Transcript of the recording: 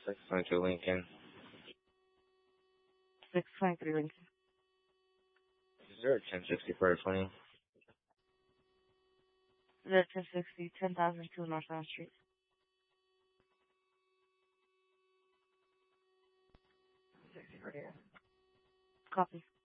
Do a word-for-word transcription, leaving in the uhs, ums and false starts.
six twenty-two Lincoln. six twenty-three Lincoln. zero ten sixty for twenty. zero ten sixty, ten thousand two North Island Street. sixty for here. Copy.